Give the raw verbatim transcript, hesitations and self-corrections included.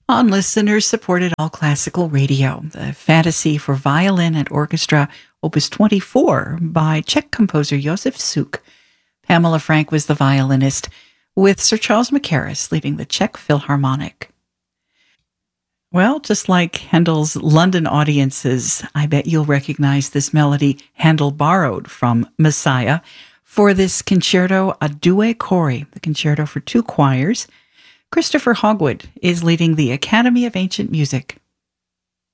On listener-supported all-classical radio, the Fantasy for Violin and Orchestra, Opus twenty-four, by Czech composer Josef Suk. Pamela Frank was the violinist, with Sir Charles Mackerras leading the Czech Philharmonic. Well, just like Handel's London audiences, I bet you'll recognize this melody Handel borrowed from Messiah for this concerto a due cori, the concerto for two choirs. Christopher Hogwood is leading the Academy of Ancient Music.